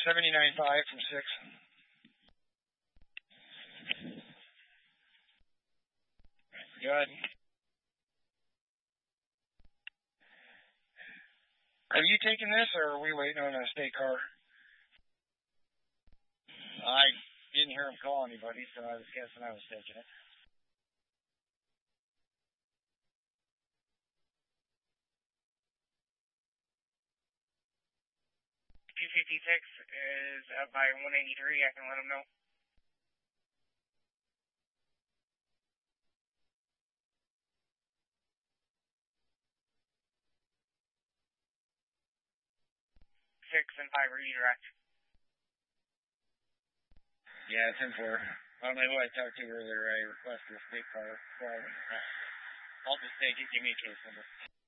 79.5 from 6. Good. Are you taking this, or are we waiting on a state car? I didn't hear him call anybody, so I was guessing I was taking it. $256 is up by 183. I can let them know. Six and 5 redirect. Yeah, 10-4. I don't know who I talked to earlier. I requested a state car. So I'll just take it. Give me a case number.